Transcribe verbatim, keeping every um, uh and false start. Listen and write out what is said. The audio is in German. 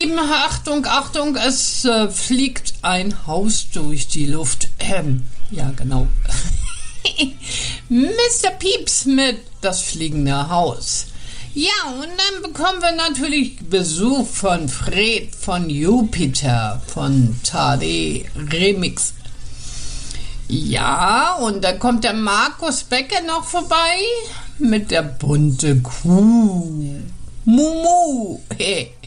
Lieben, Achtung, Achtung, es äh, fliegt ein Haus durch die Luft. Ähm, ja, genau. Mister Pieps mit das fliegende Haus. Ja, und dann bekommen wir natürlich Besuch von Fred von Jupiter, von Tade Remix. Ja, und dann kommt der Markus Becker noch vorbei mit der bunte Kuh. Mumu. Hey.